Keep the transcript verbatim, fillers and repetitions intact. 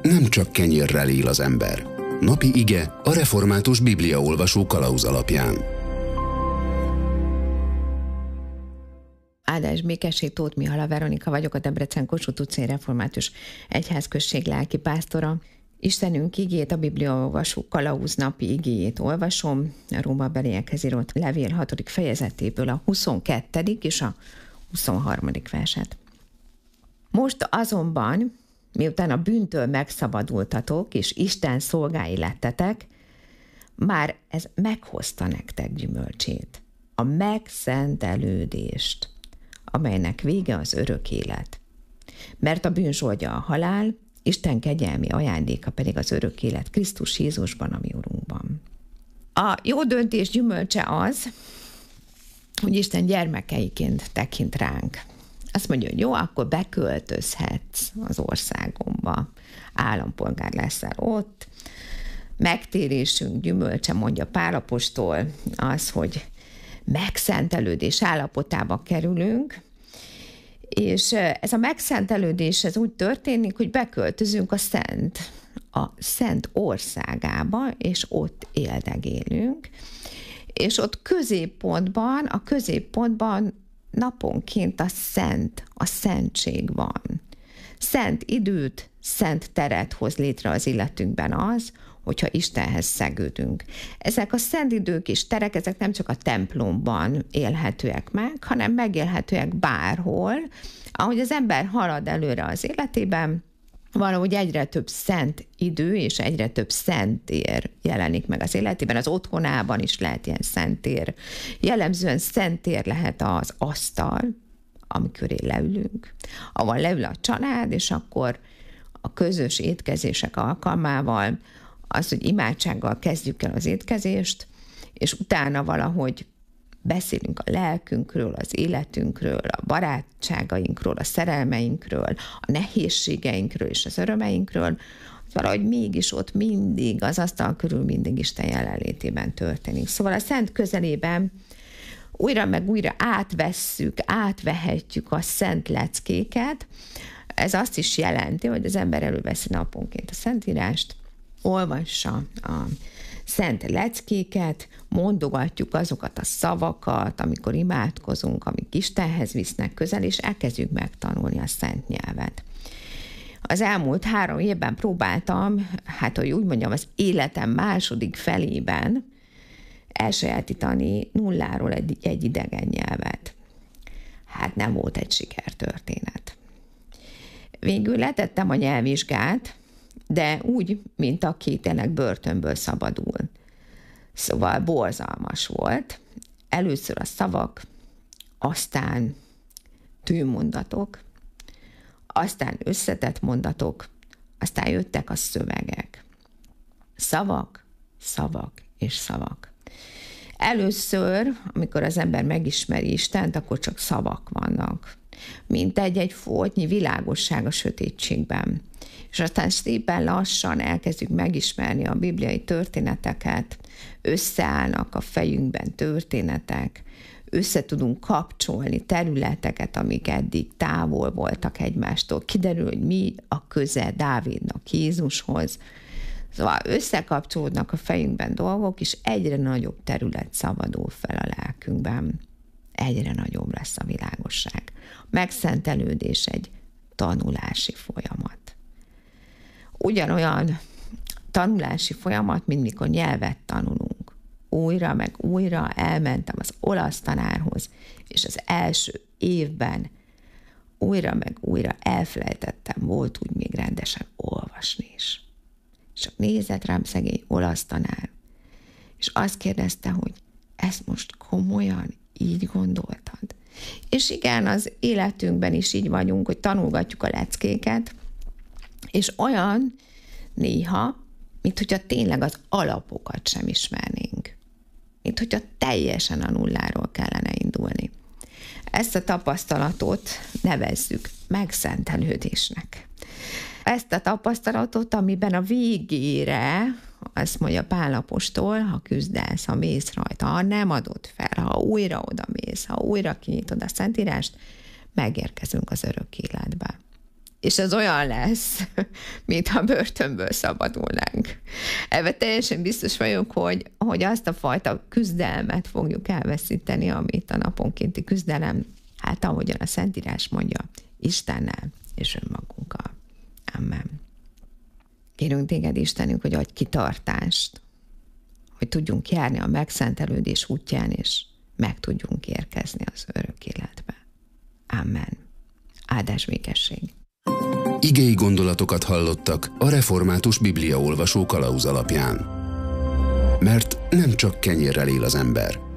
nem csak kenyérrel él az ember. Napi ige a református bibliaolvasó kalauz alapján. Áldás békesség, Tóth Mihala Veronika vagyok, a Debrecen Kossuth utcai református egyházközség lelki pásztora. Istenünk igét, a bibliaolvasó kalauz napi igéjét olvasom, a Rómabeliekhez írott levél hatodik fejezetéből a huszonkettedik és a huszonharmadik verset. Most azonban, miután a bűntől megszabadultatok, és Isten szolgái lettetek, már ez meghozta nektek gyümölcsét, a megszentelődést, amelynek vége az örök élet. Mert a bűn zsoldja a halál, Isten kegyelmi ajándéka pedig az örök élet Krisztus Jézusban, a mi Urunkban. A jó döntés gyümölcse az, hogy Isten gyermekeiként tekint ránk. Azt mondja, hogy jó, akkor beköltözhetsz az országomba, állampolgár leszel ott. Megtérésünk gyümölcse, mondja Pál apostol, az, hogy megszentelődés állapotába kerülünk, és ez a megszentelődés ez úgy történik, hogy beköltözünk a szent, a szent országába, és ott éldegélünk, és ott középpontban, a középpontban naponként a szent, a szentség van. Szent időt, szent teret hoz létre az életünkben az, hogyha Istenhez szegődünk. Ezek a szent idők és terek, ezek nem csak a templomban élhetőek meg, hanem megélhetőek bárhol, ahogy az ember halad előre az életében, valahogy egyre több szent idő és egyre több szentér jelenik meg az életében. Az otthonában is lehet ilyen szentér. Jellemzően szentér lehet az asztal, amikor leülünk, ahol leül a család, és akkor a közös étkezések alkalmával az, hogy imádsággal kezdjük el az étkezést, és utána valahogy beszélünk a lelkünkről, az életünkről, a barátságainkról, a szerelmeinkről, a nehézségeinkről és az örömeinkről, valahogy mégis ott mindig, az asztal körül mindig Isten jelenlétében történik. Szóval a szent közelében újra meg újra átvesszük, átvehetjük a szent leckéket. Ez azt is jelenti, hogy az ember előveszi naponként a Szentírást, olvassa a szent leckéket, mondogatjuk azokat a szavakat, amikor imádkozunk, amik Istenhez visznek közel, és elkezdjük megtanulni a szent nyelvet. Az elmúlt három évben próbáltam, hát hogy úgy mondjam, az életem második felében elsajátítani nulláról egy, egy idegen nyelvet. Hát nem volt egy sikertörténet. Végül letettem a nyelvvizsgát, de úgy, mint aki tényleg börtönből szabadul. Szóval borzalmas volt. Először a szavak, aztán tűmondatok, aztán összetett mondatok, aztán jöttek a szövegek. Szavak, szavak és szavak. Először, amikor az ember megismeri Istent, akkor csak szavak vannak. Mint egy-egy foltnyi világosság a sötétségben. És aztán szépen lassan elkezdjük megismerni a bibliai történeteket, összeállnak a fejünkben történetek, össze tudunk kapcsolni területeket, amik eddig távol voltak egymástól. Kiderül, hogy mi a köze Dávidnak Jézushoz. Szóval összekapcsolódnak a fejünkben dolgok, és egyre nagyobb terület szabadul fel a lelkünkben. Egyre nagyobb lesz a világosság. Megszentelődés egy tanulási folyamat. Ugyanolyan tanulási folyamat, mint mikor nyelvet tanulunk. Újra meg újra elmentem az olasz tanárhoz, és az első évben újra meg újra elfelejtettem, volt úgy még rendesen olvasni is. És csak nézett rám szegény olasz tanár, és azt kérdezte, hogy ezt most komolyan így gondoltad? És igen, az életünkben is így vagyunk, hogy tanulgatjuk a leckéket, és olyan néha, mint hogyha tényleg az alapokat sem ismernénk. Mint hogyha teljesen a nulláról kellene indulni. Ezt a tapasztalatot nevezzük megszentelődésnek. Ezt a tapasztalatot, amiben a végére, azt mondja Pál apostol, ha küzdelsz, ha mész rajta, ha nem adod fel, ha újra oda mész, ha újra kinyitod a Szentírást, megérkezünk az örök életbe. és ez olyan lesz, mintha börtönből szabadulnánk. Ebben teljesen biztos vagyok, hogy, hogy azt a fajta küzdelmet fogjuk elveszíteni, amit a naponkénti küzdelem, hát ahogyan a Szentírás mondja, Istennel és önmagunkkal. Amen. Kérünk téged, Istenünk, hogy adj kitartást, hogy tudjunk járni a megszentelődés útján, és meg tudjunk érkezni az örök életbe. Amen. Áldás végesség. Igei gondolatokat hallottak a Református Bibliaolvasó kalauz alapján. Mert nem csak kenyérrel él az ember,